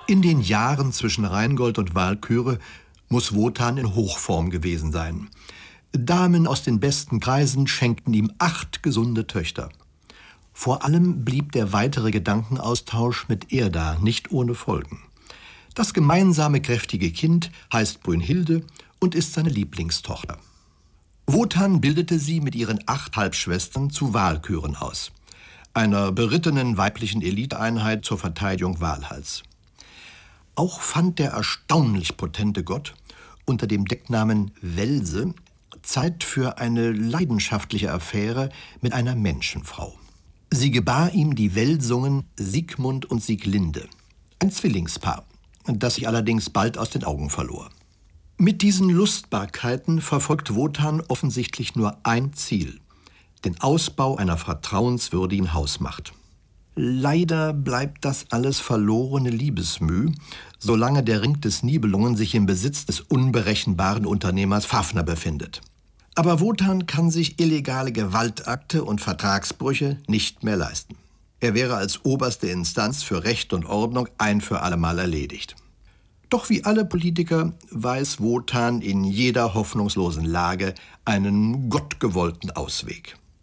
In den Jahren zwischen Rheingold und Walküre muss Wotan in Hochform gewesen sein. Damen aus den besten Kreisen schenkten ihm 8 gesunde Töchter. Vor allem blieb der weitere Gedankenaustausch mit Erda nicht ohne Folgen. Das gemeinsame kräftige Kind heißt Brünnhilde und ist seine Lieblingstochter. Wotan bildete sie mit ihren 8 Halbschwestern zu Walküren aus, einer berittenen weiblichen Eliteeinheit zur Verteidigung Walhalls. Auch fand der erstaunlich potente Gott unter dem Decknamen Welse Zeit für eine leidenschaftliche Affäre mit einer Menschenfrau. Sie gebar ihm die Welsungen Siegmund und Sieglinde, ein Zwillingspaar, das sich allerdings bald aus den Augen verlor. Mit diesen Lustbarkeiten verfolgt Wotan offensichtlich nur ein Ziel: den Ausbau einer vertrauenswürdigen Hausmacht. Leider bleibt das alles verlorene Liebesmüh, solange der Ring des Nibelungen sich im Besitz des unberechenbaren Unternehmers Fafner befindet. Aber Wotan kann sich illegale Gewaltakte und Vertragsbrüche nicht mehr leisten. Er wäre als oberste Instanz für Recht und Ordnung ein für allemal erledigt. Doch wie alle Politiker weiß Wotan in jeder hoffnungslosen Lage einen gottgewollten Ausweg.